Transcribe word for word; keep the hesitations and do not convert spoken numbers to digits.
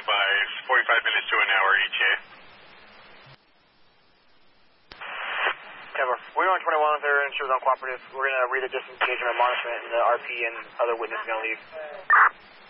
advise, forty-five minutes to an hour E T A. Cover. We're on twenty-one, they're and she was uncooperative. We're going to read the distance engagement, admonishment, and the R P and other witness is going to leave.